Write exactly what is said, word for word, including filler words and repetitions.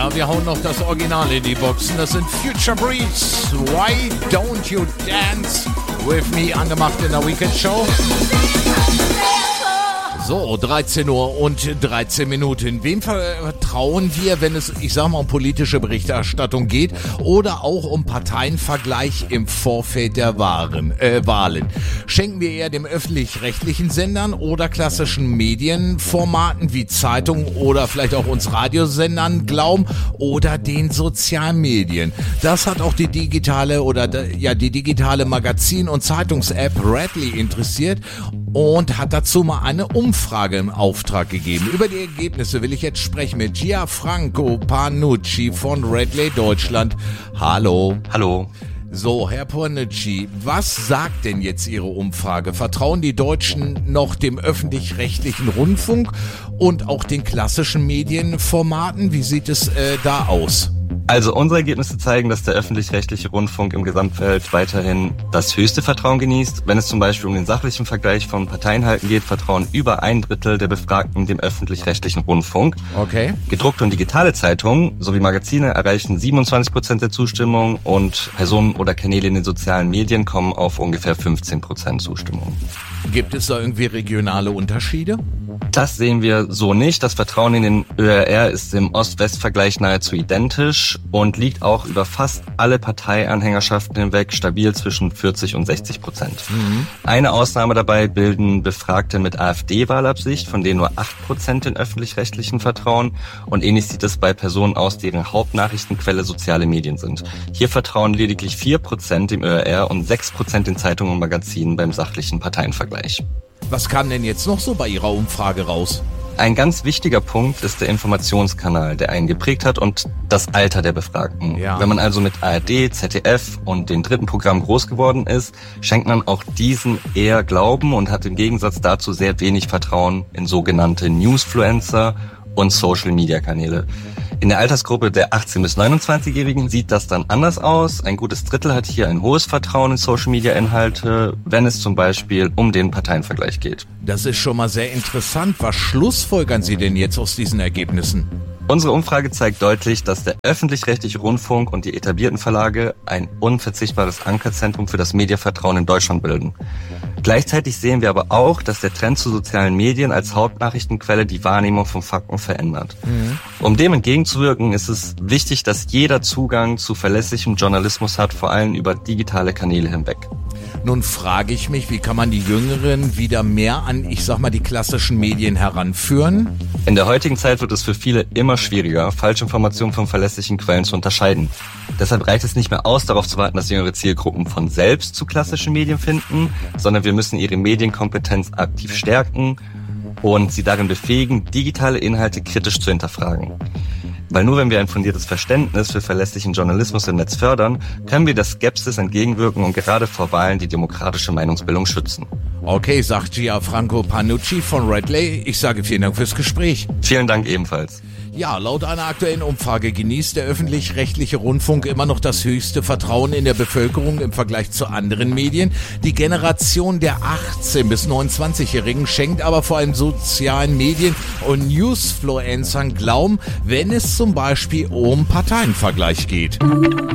Ja, wir hauen noch das Original in die Boxen. Das sind Future Breeze. Why don't you dance with me? Angemacht in der Weekend Show. So, dreizehn Uhr und dreizehn Minuten. Wem vertrauen wir, wenn es, ich sag mal, um politische Berichterstattung geht oder auch um Parteienvergleich im Vorfeld der Wahlen? Äh, Wahlen? Schenken wir eher dem öffentlich-rechtlichen Sendern oder klassischen Medienformaten wie Zeitungen oder vielleicht auch uns Radiosendern Glauben oder den Sozialmedien? Das hat auch die digitale oder ja die digitale Magazin- und Zeitungs-App Redly interessiert und hat dazu mal eine Umfrage im Auftrag gegeben. Über die Ergebnisse will ich jetzt sprechen mit Gianfranco Panucci von Redly Deutschland. Hallo. Hallo. So, Herr Panucci, was sagt denn jetzt Ihre Umfrage? Vertrauen die Deutschen noch dem öffentlich-rechtlichen Rundfunk und auch den klassischen Medienformaten? Wie sieht es äh, da aus? Also unsere Ergebnisse zeigen, dass der öffentlich-rechtliche Rundfunk im Gesamtfeld weiterhin das höchste Vertrauen genießt. Wenn es zum Beispiel um den sachlichen Vergleich von Parteienhalten geht, vertrauen über ein Drittel der Befragten dem öffentlich-rechtlichen Rundfunk. Okay. Gedruckte und digitale Zeitungen sowie Magazine erreichen siebenundzwanzig Prozent der Zustimmung und Personen oder Kanäle in den sozialen Medien kommen auf ungefähr fünfzehn Prozent Zustimmung. Gibt es da irgendwie regionale Unterschiede? Das sehen wir so nicht. Das Vertrauen in den Ö R R ist im Ost-West-Vergleich nahezu identisch und liegt auch über fast alle Parteianhängerschaften hinweg stabil zwischen vierzig und sechzig Prozent. Mhm. Eine Ausnahme dabei bilden Befragte mit AfD-Wahlabsicht, von denen nur acht Prozent den öffentlich-rechtlichen vertrauen. Und ähnlich sieht es bei Personen aus, deren Hauptnachrichtenquelle soziale Medien sind. Hier vertrauen lediglich vier Prozent dem Ö R R und sechs Prozent den Zeitungen und Magazinen beim sachlichen Parteienvergleich. Was kam denn jetzt noch so bei Ihrer Umfrage raus? Ein ganz wichtiger Punkt ist der Informationskanal, der einen geprägt hat und das Alter der Befragten. Ja. Wenn man also mit A R D, Z D F und den dritten Programmen groß geworden ist, schenkt man auch diesen eher Glauben und hat im Gegensatz dazu sehr wenig Vertrauen in sogenannte Newsfluencer und Social-Media-Kanäle. In der Altersgruppe der achtzehn- bis neunundzwanzigjährigen sieht das dann anders aus. Ein gutes Drittel hat hier ein hohes Vertrauen in Social-Media-Inhalte, wenn es zum Beispiel um den Parteienvergleich geht. Das ist schon mal sehr interessant. Was schlussfolgern Sie denn jetzt aus diesen Ergebnissen? Unsere Umfrage zeigt deutlich, dass der öffentlich-rechtliche Rundfunk und die etablierten Verlage ein unverzichtbares Ankerzentrum für das Medienvertrauen in Deutschland bilden. Gleichzeitig sehen wir aber auch, dass der Trend zu sozialen Medien als Hauptnachrichtenquelle die Wahrnehmung von Fakten verändert. Mhm. Um dem entgegenzuwirken, ist es wichtig, dass jeder Zugang zu verlässlichem Journalismus hat, vor allem über digitale Kanäle hinweg. Nun frage ich mich, wie kann man die Jüngeren wieder mehr an, ich sag mal, die klassischen Medien heranführen? In der heutigen Zeit wird es für viele immer schwieriger, Falschinformationen von verlässlichen Quellen zu unterscheiden. Deshalb reicht es nicht mehr aus, darauf zu warten, dass jüngere Zielgruppen von selbst zu klassischen Medien finden, sondern wir müssen ihre Medienkompetenz aktiv stärken und sie darin befähigen, digitale Inhalte kritisch zu hinterfragen. Weil nur wenn wir ein fundiertes Verständnis für verlässlichen Journalismus im Netz fördern, können wir der Skepsis entgegenwirken und gerade vor Wahlen die demokratische Meinungsbildung schützen. Okay, sagt Gianfranco Panucci von Redly. Ich sage vielen Dank fürs Gespräch. Vielen Dank ebenfalls. Ja, laut einer aktuellen Umfrage genießt der öffentlich-rechtliche Rundfunk immer noch das höchste Vertrauen in der Bevölkerung im Vergleich zu anderen Medien. Die Generation der achtzehn- bis neunundzwanzigjährigen schenkt aber vor allem sozialen Medien und Newsfluencern Glauben, wenn es zum Beispiel um Parteienvergleich geht.